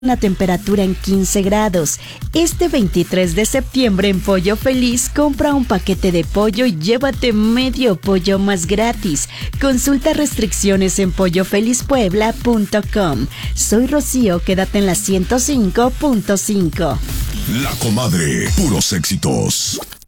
La temperatura en 15 grados. Este 23 de septiembre en Pollo Feliz, compra un paquete de pollo y llévate medio pollo más gratis. Consulta restricciones en pollofeliz.puebla.com. Soy Rocío, quédate en la 105.5. La Comadre, puros éxitos.